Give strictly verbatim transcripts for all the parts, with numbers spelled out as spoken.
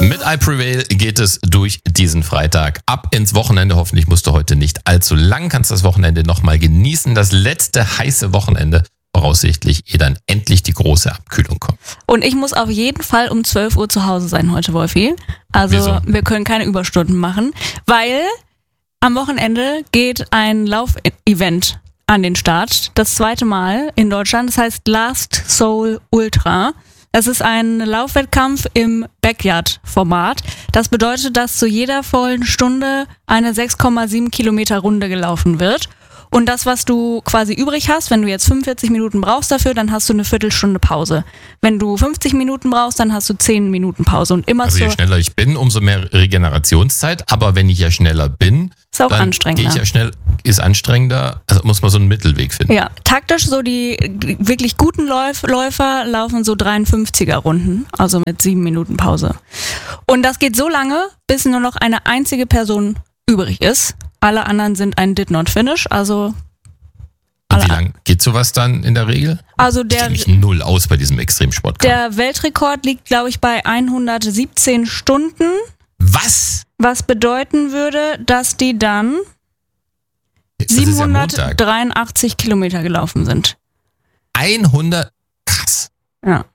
Mit I Prevail geht es durch diesen Freitag ab ins Wochenende. Hoffentlich musst du heute nicht allzu lang, kannst das Wochenende nochmal genießen. Das letzte heiße Wochenende voraussichtlich, ehe dann endlich die große Abkühlung kommt. Und ich muss auf jeden Fall um zwölf Uhr zu Hause sein heute, Wolfi. Also Wieso? Wir können keine Überstunden machen, weil am Wochenende geht ein Laufevent an den Start. Das zweite Mal in Deutschland. Das heißt Last Soul Ultra. Das ist ein Laufwettkampf im Backyard-Format. Das bedeutet, dass zu jeder vollen Stunde eine sechs Komma sieben Kilometer Runde gelaufen wird. Und das, was du quasi übrig hast, wenn du jetzt fünfundvierzig Minuten brauchst dafür, dann hast du eine Viertelstunde Pause. Wenn du fünfzig Minuten brauchst, dann hast du zehn Minuten Pause. Und immer Also je schneller ich bin, umso mehr Regenerationszeit. Aber wenn ich ja schneller bin, ist auch dann anstrengender. gehe ich ja schnell, ist anstrengender. Also muss man so einen Mittelweg finden. Ja, taktisch so die wirklich guten Läuf- Läufer laufen so dreiundfünfziger Runden, also mit sieben Minuten Pause. Und das geht so lange, bis nur noch eine einzige Person übrig ist. Alle anderen sind ein Did Not Finish, also... Und wie lang geht sowas dann in der Regel? Also Ich der, kenne mich null aus bei diesem Extremsport. der Weltrekord liegt, glaube ich, bei hundertsiebzehn Stunden, Was? was bedeuten würde, dass die dann Das ist ja Montag. siebenhundertdreiundachtzig Kilometer gelaufen sind. hundert? Krass. Ja.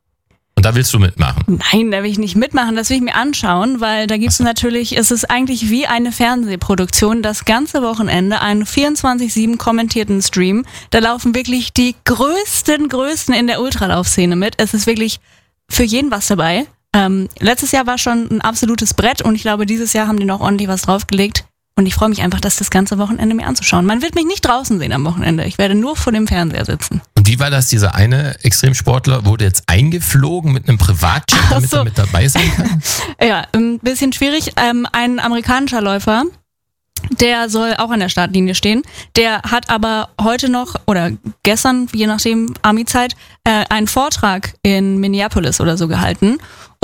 Und da willst du mitmachen? Nein, da will ich nicht mitmachen, das will ich mir anschauen, weil da gibt es natürlich, es ist eigentlich wie eine Fernsehproduktion, das ganze Wochenende, einen vierundzwanzig sieben kommentierten Stream. Da laufen wirklich die größten, größten in der Ultralaufszene mit. Es ist wirklich für jeden was dabei. Ähm, letztes Jahr war schon ein absolutes Brett und ich glaube, dieses Jahr haben die noch ordentlich was draufgelegt. Und ich freue mich einfach, das das ganze Wochenende mir anzuschauen. Man wird mich nicht draußen sehen am Wochenende. Ich werde nur vor dem Fernseher sitzen. Und wie war das, dieser eine Extremsportler wurde jetzt eingeflogen mit einem Privatjet, damit so. er mit dabei sein kann? Ja, ein bisschen schwierig. Ähm, ein amerikanischer Läufer, der soll auch an der Startlinie stehen. Der hat aber heute noch, oder gestern, je nachdem, Army-Zeit, äh, einen Vortrag in Minneapolis oder so gehalten.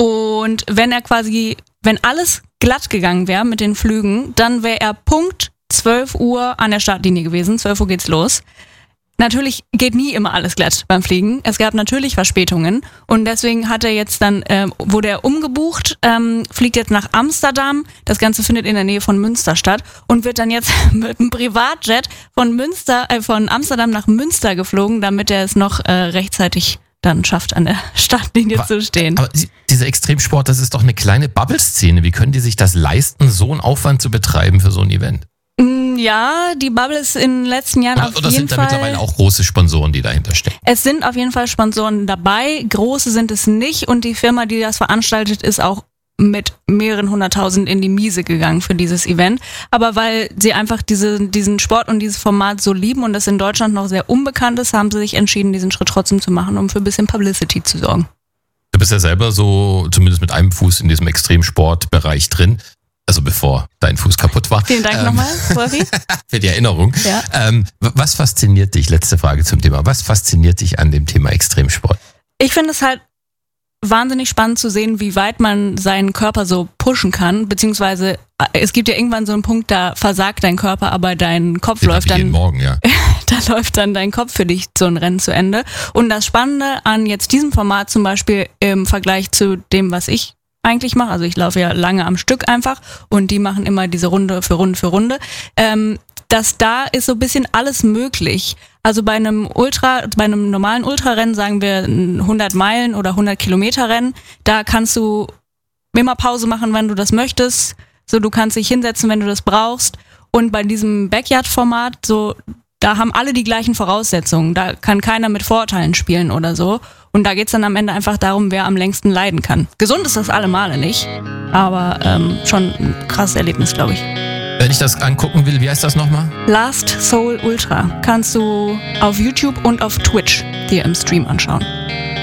Und wenn er quasi, wenn alles glatt gegangen wäre mit den Flügen, dann wäre er Punkt zwölf Uhr an der Startlinie gewesen. zwölf Uhr geht's los. Natürlich geht nie immer alles glatt beim Fliegen. Es gab natürlich Verspätungen und deswegen hat er jetzt dann, äh, wurde er umgebucht, ähm, fliegt jetzt nach Amsterdam. Das Ganze findet in der Nähe von Münster statt und wird dann jetzt mit einem Privatjet von Münster, äh, von Amsterdam nach Münster geflogen, damit er es noch äh, rechtzeitig dann schafft, an der Startlinie Aber- zu stehen. Aber dieser Extremsport, das ist doch eine kleine Bubble-Szene. Wie können die sich das leisten, so einen Aufwand zu betreiben für so ein Event? Mm, Ja, die Bubble ist in den letzten Jahren Oder, auf oder jeden sind da Fall... mittlerweile auch große Sponsoren, die dahinter stecken? Es sind auf jeden Fall Sponsoren dabei, große sind es nicht und die Firma, die das veranstaltet, ist auch mit mehreren hunderttausend in die Miese gegangen für dieses Event. Aber weil sie einfach diese, diesen Sport und dieses Format so lieben und das in Deutschland noch sehr unbekannt ist, haben sie sich entschieden, diesen Schritt trotzdem zu machen, um für ein bisschen Publicity zu sorgen. Du bist ja selber so, zumindest mit einem Fuß in diesem Extremsportbereich drin. Also bevor dein Fuß kaputt war. Vielen Dank Ähm, nochmal, Wolfi. Für die Erinnerung. Ja. Ähm, was fasziniert dich, letzte Frage zum Thema, was fasziniert dich an dem Thema Extremsport? Ich finde es halt wahnsinnig spannend zu sehen, wie weit man seinen Körper so pushen kann, beziehungsweise es gibt ja irgendwann so einen Punkt, da versagt dein Körper, aber dein Kopf Den hab läuft ich jeden dann, Morgen, ja. da läuft dann dein Kopf für dich so ein Rennen zu Ende. Und das Spannende an jetzt diesem Format zum Beispiel im Vergleich zu dem, was ich eigentlich mache, also ich laufe ja lange am Stück einfach und die machen immer diese Runde für Runde für Runde, ähm, dass da ist so ein bisschen alles möglich. Also bei einem Ultra, bei einem normalen Ultrarennen, sagen wir ein hundert Meilen oder hundert Kilometer Rennen, da kannst du immer Pause machen, wenn du das möchtest. So, du kannst dich hinsetzen, wenn du das brauchst. Und bei diesem Backyard-Format, so, da haben alle die gleichen Voraussetzungen. Da kann keiner mit Vorurteilen spielen oder so. Und da geht's dann am Ende einfach darum, wer am längsten leiden kann. Gesund ist das alle Male nicht, aber ähm, schon ein krasses Erlebnis, glaube ich. Wenn ich das angucken will, wie heißt das nochmal? Last Soul Ultra kannst du auf YouTube und auf Twitch dir im Stream anschauen.